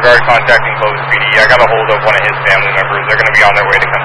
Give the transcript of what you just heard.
disregard contacting Clovis PD. I got a hold of one of his family members. They're going to be on their way to come